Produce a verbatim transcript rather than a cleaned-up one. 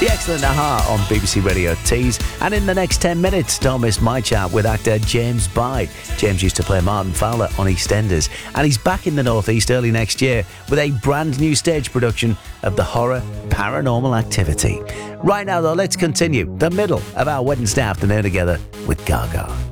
The excellent Aha on B B C Radio Tees. And in the next ten minutes, don't miss my chat with actor James Bide. James used to play Martin Fowler on EastEnders, and he's back in the Northeast early next year with a brand new stage production of the horror Paranormal Activity. Right now, though, let's continue the middle of our Wednesday afternoon together with Gaga.